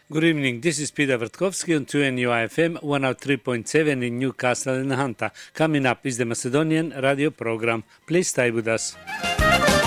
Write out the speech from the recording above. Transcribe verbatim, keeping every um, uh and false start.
Good evening, this is Peter Vertkovsky on two N U I F M one oh three point seven in Newcastle and Hunter. Coming up is the Macedonian radio program. Please stay with us.